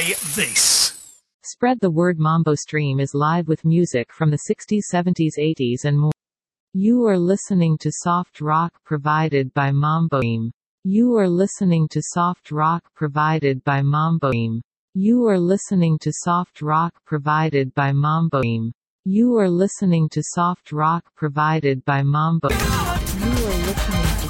Play this. Spread the word. Mambo Stream is live with music from the 60s, 70s, 80s and more. You are listening to soft rock provided by Mambo Stream. You are listening to soft rock provided by Mambo Stream. You are listening to soft rock provided by Mambo Stream. You are listening to soft rock provided by Mambo Stream. You are listening to